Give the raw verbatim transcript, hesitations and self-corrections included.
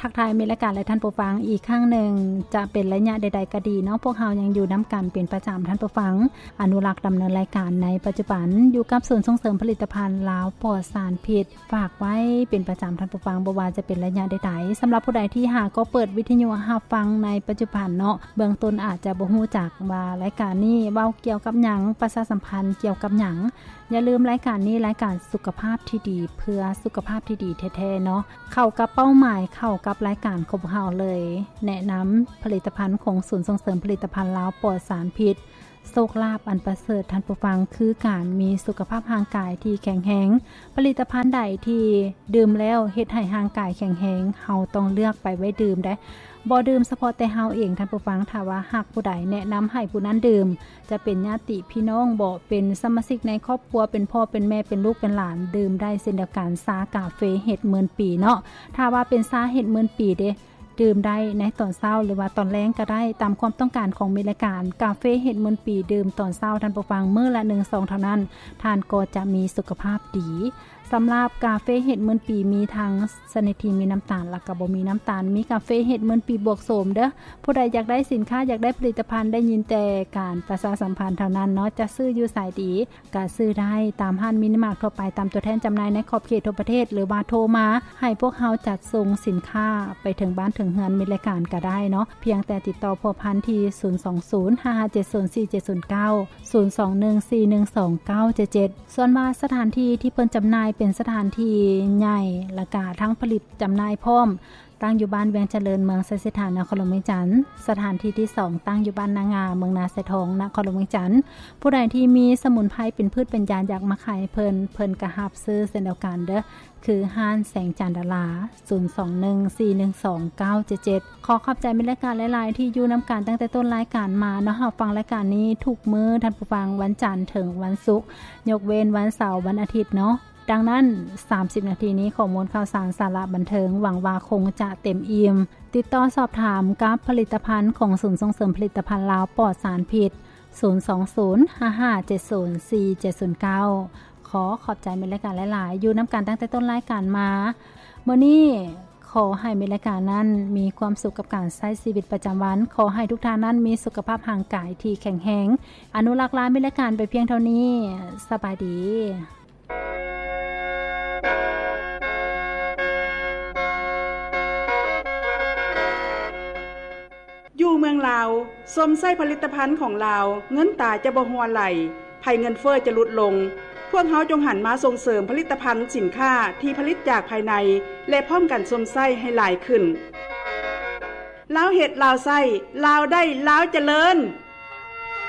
ทักทายเมรายการและท่านผู้ฟังอีกครั้งหนึ่งจะเป็นระยะใดๆก็ดีเนาะพวกเรายังอยู่น้ำกันเป็นประจำท่านผู้ฟังอนุรักษ์ดำเนินรายการในปัจจุบันอยู่กับศูนย์ส่งเสริมผลิตภัณฑ์ลาวปลอดสารพิษฝากไว้เป็นประจำท่านผู้ฟังบ่ว่าจะเป็นระยะใดๆสำหรับผู้ใดที่หาก็เปิดวิทยุรับฟังในปัจจุบันเนาะเบื้องต้นอาจจะบ่ฮู้จักว่ารายการนี้เว้าเกี่ยวกับหยังประชาสัมพันธ์เกี่ยวกับหยังอย่าลืมรายการนี้รายการสุขภาพที่ดีเพื่อสุขภาพที่ดีแท้ๆเนาะเข้ากับเป้าหมายเข้ากับรายการของเราเลยแนะนำผลิตภัณฑ์ของศูนย์ส่งเสริมผลิตภัณฑ์ลาวปลอดสารพิษโชคลาภอันประเสริฐท่านผู้ฟังคือการมีสุขภาพร่างกายที่แข็งแรงผลิตภัณฑ์ใดที่ดื่มแล้วเฮ็ดให้ร่างกายแข็งแรงเฮาต้องเลือกไปไว้ดื่มได้บ่ดื่มเฉพาะแต่เฮาเองท่านผู้ฟังถ้าว่าหากผู้ใดแนะนำให้ผู้นั้นดื่มจะเป็นญาติพี่น้องบ่เป็นสมาชิกในครอบครัวเป็นพ่อเป็นแม่เป็นลูกเป็นหลานดื่มได้เช่นเดียวกันชากาเฟเห็ดหมื่นปีเนาะถ้าว่าเป็นชาเห็ดหมื่นปีเด้ดื่มได้ในตอนเช้าหรือว่าตอนแลงก็ได้ตามความต้องการของเมรายการกาเฟเห็ดหมื่นปีดื่มตอนเช้าท่านผู้ฟังมื้อละหนึ่งซองเท่านั้นทานก็จะมีสุขภาพดีสำหรับกาเฟเห็ดหมื่นปีมีทั้งชนิดที่มีน้ำตาลและก็บ่มีน้ำตาลมีกาเฟเห็ดหมื่นปีบวกโสมเด้อผู้ใดอยากได้สินค้าอยากได้ผลิตภัณฑ์ได้ยินแต่การประชาสัมพันธ์เท่านั้นเนาะจะซื้ออยู่สายดีก็ซื้อได้ตามห้างมินิมาร์ททั่วไปตามตัวแทนจำหน่ายในขอบเขตทั่วประเทศหรือว่าโทรมาให้พวกเฮาจัดส่งสินค้าไปถึงบ้านถึงเฮือนมีรายการก็ได้เนาะเพียงแต่ติดต่อพัวพันที่ศูนย์ สอง ศูนย์ ห้า ห้า เจ็ด ศูนย์ สี่ เจ็ด ศูนย์ เก้า ศูนย์ สอง หนึ่ง สี่ หนึ่ง สอง เก้า เจ็ด เจ็ดส่วนว่าสถานที่ที่เพิ่นจำหน่ายเป็นสถานที่ใหญ่และก็ทั้งผลิตจำหน่ายพร้อมตั้งอยู่บ้านเวียงเจริญเมืองไซสถานนครหลวงเวียงจันทน์สถานที่ที่สองตั้งอยู่บ้านนางาเมืองนาไซทองนครหลวงเวียงจันทน์ผู้ใดที่มีสมุนไพรเป็นพืชเป็นยาอยากมาขายเพิ่นเพิ่นก็รับซื้อเช่นเดียวกันเด้อคือห้านแสงจันดาราศูนย์ สอง หนึ่ง สี่ หนึ่ง สอง เก้า เจ็ด เจ็ดขอขอบใจเป็นรายการหลายๆที่อยู่นำกันตั้งแต่ต้นรายการมาเนาะเฮาฟังรายการนี้ทุกมื้อท่านผู้ฟังวันจันทร์ถึงวันศุกร์ยกเว้นวันเสาร์วันอาทิตย์เนาะดังนั้นสามสิบนาทีนี้ข้อมูลข่าวสารสาระบันเทิงหวังว่าคงจะเต็มอิ่มติดต่อสอบถามกับผลิตภัณฑ์ของศูนย์ส่งเสริมผลิตภัณฑ์ลาวปลอดสารพิษศูนย์ สอง ศูนย์ ห้า ห้า เจ็ด ศูนย์ สี่ เจ็ด ศูนย์ เก้าขอขอบใจเป็นรายการหลายๆอยู่นำกันตั้งแต่ต้นรายการมามื้อนี้ขอให้มีรายการนั้นมีความสุขกับการใช้ชีวิตประจำวันขอให้ทุกท่านนั้นมีสุขภาพร่างกายที่แข็งแรงอนุรักษ์ลามีรายการไปเพียงเท่านี้สบายดีอยู่เมืองลาวสมไส้ผลิตภัณฑ์ของลาวเงินตาจะบ่หัวไหลภัยเงินเฟ้อจะลดลงพวกเฮาจงหันมาส่งเสริมผลิตภัณฑ์สินค้าที่ผลิตจากภายในและพร้อมกันสมไส้ให้หลายขึ้นลาวเฮ็ดลาวไส้ลาวได้ลาวเจริญ